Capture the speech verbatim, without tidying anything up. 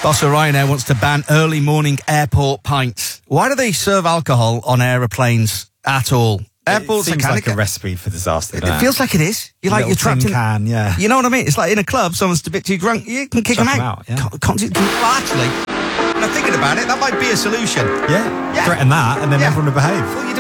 Boss of Ryanair wants to ban early morning airport pints. Why do they serve alcohol on aeroplanes at all? Airports it seems are like a recipe for disaster. It, it feels like it is. You're like, you're trapped in... can, yeah. You know what I mean? It's like in a club, someone's a bit too drunk, you can kick Chuck them them out. out, yeah. Can't, can't, can't, well, actually, when I'm thinking about it, that might be a solution. Yeah, Yeah. threaten that and then Yeah. everyone will behave. Well, you